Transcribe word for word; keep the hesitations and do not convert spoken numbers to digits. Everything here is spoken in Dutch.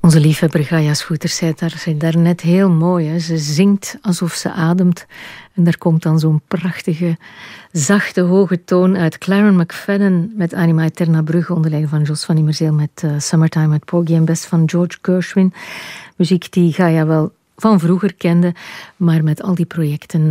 Onze liefhebber Gaia Schoeters zei daar, zei daar net heel mooi. Hè? Ze zingt alsof ze ademt. En daar komt dan zo'n prachtige, zachte, hoge toon uit. Claren McFadden met Anima Eterna Brugge, onder leiding van Jos van Immerzeel met uh, Summertime met Porgy en Bess van George Gershwin. Muziek die Gaia wel van vroeger kende, maar met al die projecten